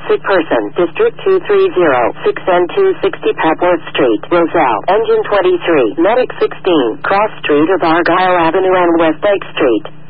Sick person. District 230. 6N260 Papworth Street. Roselle. Engine 23. Medic 16. Cross Street of Argyle Avenue and West Lake Street.